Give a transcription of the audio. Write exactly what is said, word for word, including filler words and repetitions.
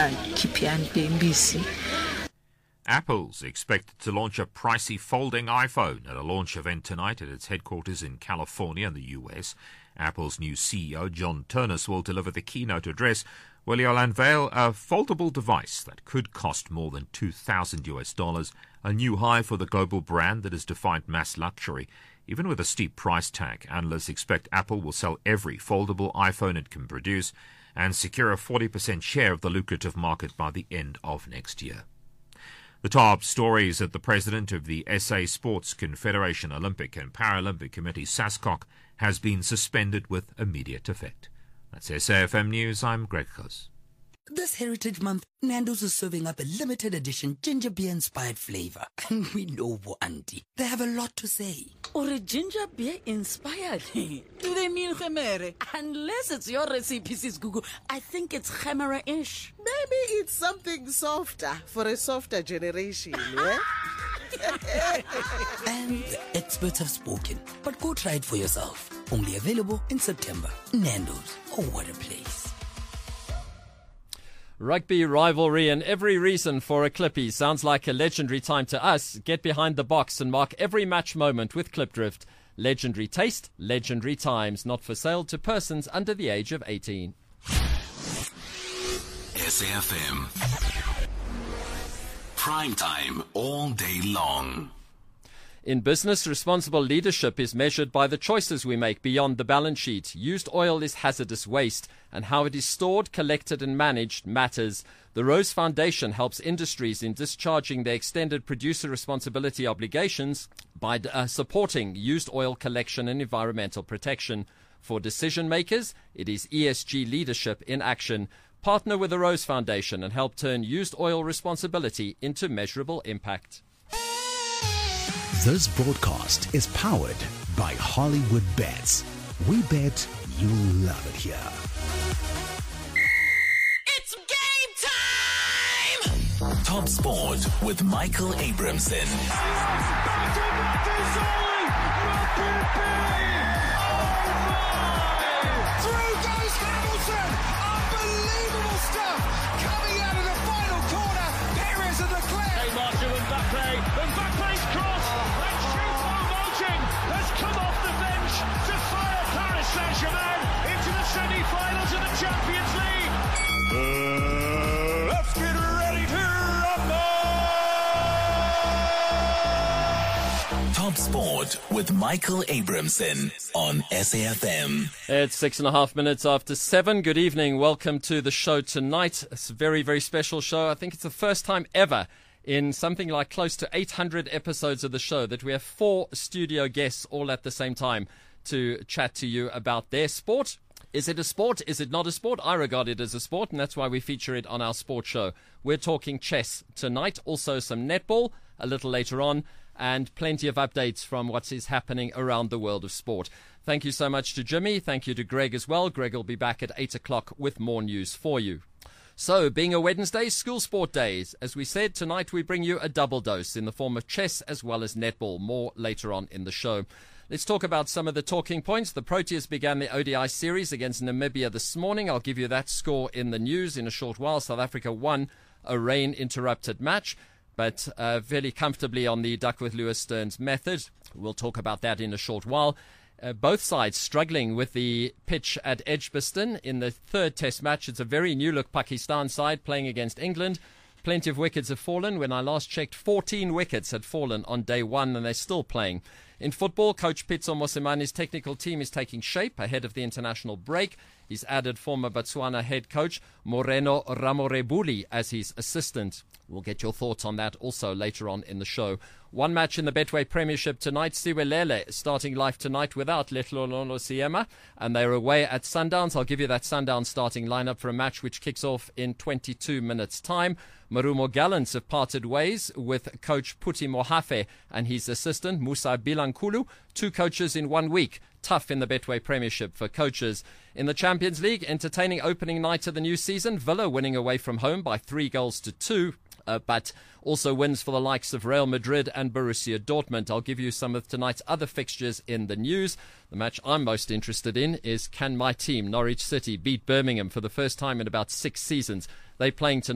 bangakhiphi imbisi. Apple's expected to launch a pricey folding iPhone at a launch event tonight at its headquarters in California in the U S. Apple's new C E O, John Turnus, will deliver the keynote address where he'll unveil a foldable device that could cost more than two thousand US dollars, a new high for the global brand that has defined mass luxury. Even with a steep price tag, analysts expect Apple will sell every foldable iPhone it can produce and secure a forty percent share of the lucrative market by the end of next year. The top stories at the president of the S A Sports Confederation Olympic and Paralympic Committee, SASCOC, has been suspended with immediate effect. That's S A F M News. I'm Greg Cos. This Heritage Month, Nando's is serving up a limited edition ginger beer inspired flavor. And we know Bo Auntie, they have a lot to say. Or a ginger beer inspired? Do they mean gemere? Unless it's your recipe, Sis Gugu, I think it's gemere-ish. Maybe it's something softer for a softer generation, yeah? And the experts have spoken, but go try it for yourself. Only available in September. Nando's, oh what a place. Rugby rivalry and every reason for a Clippy sounds like a legendary time to us. Get behind the box and mark every match moment with Klipdrift. Legendary taste, legendary times. Not for sale to persons under the age of eighteen. S A F M. Prime time all day long. In business, responsible leadership is measured by the choices we make beyond the balance sheet. Used oil is hazardous waste, and how it is stored, collected and managed matters. The Rose Foundation helps industries in discharging their extended producer responsibility obligations by uh, supporting used oil collection and environmental protection. For decision makers, it is E S G leadership in action. Partner with the Rose Foundation and help turn used oil responsibility into measurable impact. This broadcast is powered by Hollywood Bets. We bet you'll love it here. It's game time! Top Sport with Michael Abramson. Through goes Hamilton! Unbelievable stuff coming out of the final corner. Perez and Leclerc. Hey, Marshall, Mbappe. Mbappe's cross. And Choupo-Moting has come off the bench to fire Paris Saint-Germain into the semi-finals of the Champions League. Uh, let's get ready to rumble! Top Sport with Michael Abramson on S A F M. It's six and a half minutes after seven. Good evening. Welcome to the show tonight. It's a very, very special show. I think it's the first time ever in something like close to eight hundred episodes of the show that we have four studio guests all at the same time to chat to you about their sport. Is it a sport? Is it not a sport? I regard it as a sport, and that's why we feature it on our sports show. We're talking chess tonight, also some netball a little later on, and plenty of updates from what is happening around the world of sport. Thank you so much to Jimmy. Thank you to Greg as well. Greg will be back at eight o'clock with more news for you. So, being a Wednesday, school sport days. As we said, tonight we bring you a double dose in the form of chess as well as netball. More later on in the show. Let's talk about some of the talking points. The Proteas began the O D I series against Namibia this morning. I'll give you that score in the news in a short while. South Africa won a rain-interrupted match, but uh, fairly comfortably on the Duckworth Lewis Stearns method. We'll talk about that in a short while. Uh, both sides struggling with the pitch at Edgbaston in the third test match. It's a very new-look Pakistan side playing against England. Plenty of wickets have fallen. When I last checked, fourteen wickets had fallen on day one, and they're still playing. In football, Coach Pitso Mosemane's technical team is taking shape ahead of the international break. He's added former Botswana head coach Moreno Ramorebuli as his assistant. We'll get your thoughts on that also later on in the show. One match in the Betway Premiership tonight. Siwelele starting life tonight without Letlololo Siema, and they're away at Sundowns. I'll give you that Sundowns starting lineup for a match which kicks off in twenty-two minutes' time. Marumo Gallants have parted ways with coach Puti Mohafe and his assistant Musa Bilankulu. Two coaches in one week. Tough in the Betway Premiership for coaches. In the Champions League, entertaining opening night of the new season. Villa winning away from home by three goals to two. Uh, but also wins for the likes of Real Madrid and Borussia Dortmund. I'll give you some of tonight's other fixtures in the news. The match I'm most interested in is, can my team, Norwich City, beat Birmingham for the first time in about six seasons? They're playing tonight.